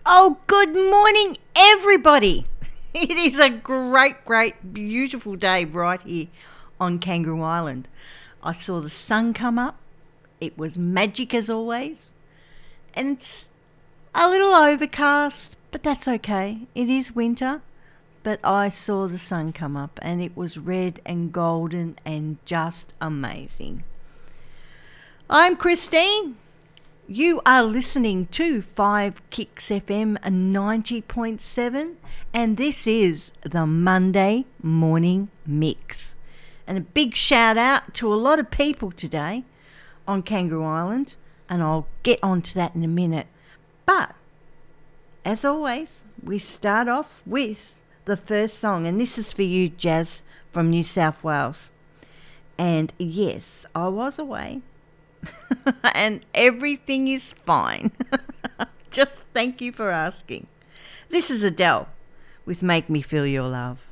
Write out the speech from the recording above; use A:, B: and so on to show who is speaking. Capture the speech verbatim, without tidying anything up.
A: Oh, good morning, everybody. It is a great, great, beautiful day right here on Kangaroo Island. I saw the sun come up. It was magic as always. And it's a little overcast, but that's okay. It is winter. But I saw the sun come up and it was red and golden and just amazing. I'm Christine. You are listening to five Kicks F M ninety point seven, and this is the Monday Morning Mix. And a big shout out to a lot of people today on Kangaroo Island, and I'll get onto that in a minute. But as always, we start off with the first song, and this is for you, Jazz from New South Wales. And yes, I was away. And everything is fine. Just thank you for asking. This is Adele with Make Me Feel Your Love.